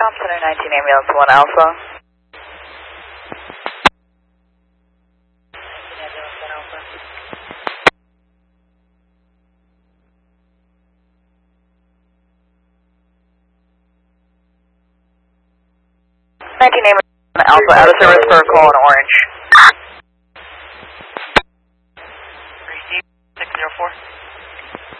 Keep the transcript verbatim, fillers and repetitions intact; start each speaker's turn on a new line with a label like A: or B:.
A: Com Center nineteen Ambulance one Alpha. nineteen Ambulance one Alpha, out of service for a call in Orange.